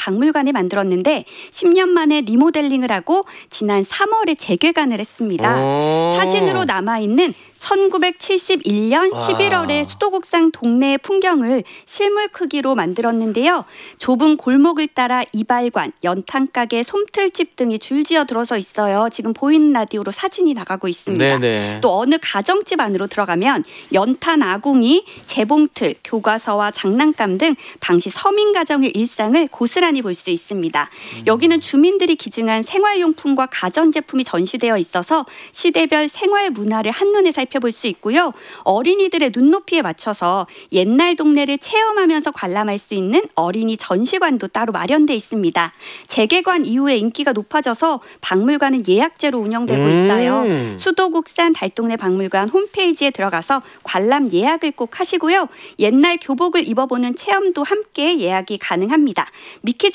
박물관을 만들었는데 10년 만에 리모델링을 하고 지난 3월에 재개관을 했습니다. 사진으로 남아있는 1971년 11월에 수도국산 동네의 풍경을 실물 크기로 만들었는데요. 좁은 골목을 따라 이발관, 연탄가게, 솜틀집 등이 줄지어 들어서 있어요. 지금 보이는 라디오로 사진이 나가고 있습니다. 네네. 또 어느 가정집 안으로 들어가면 연탄 아궁이, 재봉틀, 교과서와 장난감 등 당시 서민 가정의 일상을 고스란히 볼 수 있습니다. 여기는 주민들이 기증한 생활용품과 가전제품이 전시되어 있어서 시대별 생활 문화를 한눈에 살펴볼 수 있고요. 어린이들의 눈높이에 맞춰서 옛날 동네를 체험하면서 관람할 수 있는 어린이 전시관도 따로 마련돼 있습니다. 재개관 이후에 인기가 높아져서 박물관은 예약제로 운영되고 있어요. 수도국산 달동네 박물관 홈페이지에 들어가서 관람 예약을 꼭 하시고요. 옛날 교복을 입어보는 체험도 함께 예약이 가능합니다. 미키즈